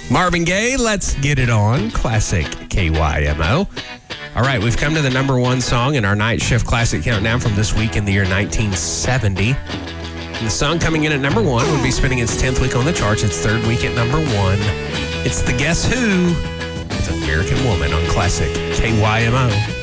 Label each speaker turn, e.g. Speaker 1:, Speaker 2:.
Speaker 1: Marvin Gaye, Let's Get It On, classic KYMO. All right, we've come to the number one song in our Night Shift Classic Countdown from this week in the year 1970. And the song coming in at number one would be spending its 10th week on the charts, its third week at number one. It's the Guess Who? It's American Woman on classic KYMO.